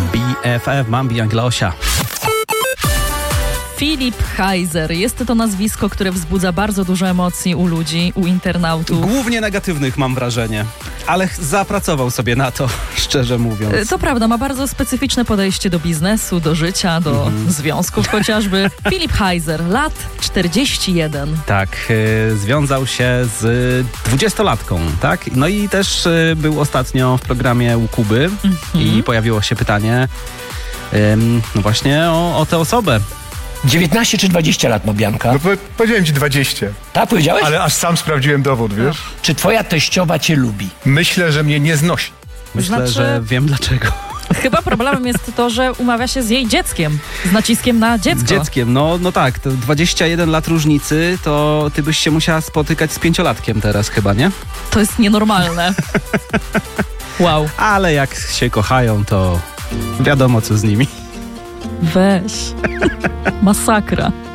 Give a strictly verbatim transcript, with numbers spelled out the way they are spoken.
B F F, Bambi Anglosia. Filip Heiser. Jest to nazwisko, które wzbudza bardzo dużo emocji u ludzi, u internautów. Głównie negatywnych, mam wrażenie. Ale zapracował sobie na to, szczerze mówiąc. To prawda, ma bardzo specyficzne podejście do biznesu, do życia, do mhm. związków chociażby. Filip Heiser, lat czterdzieści jeden. Tak, y, związał się z dwudziestolatką, tak? No i też y, był ostatnio w programie u Kuby mhm. i pojawiło się pytanie y, no właśnie o, o tę osobę. dziewiętnaście czy dwadzieścia lat ma Bianka? No po, powiedziałem ci dwadzieścia. Tak, powiedziałeś? Ale aż sam sprawdziłem dowód, wiesz? No. Czy twoja teściowa cię lubi? Myślę, że mnie nie znosi. Myślę, Znaczy... że wiem dlaczego. Chyba problemem jest to, że umawia się z jej dzieckiem. Z naciskiem na dziecko. Z dzieckiem, no, no tak. To dwadzieścia jeden lat różnicy, to ty byś się musiała spotykać z pięciolatkiem teraz chyba, nie? To jest nienormalne. Wow. Ale jak się kochają, to wiadomo co z nimi. Weź. Masakra.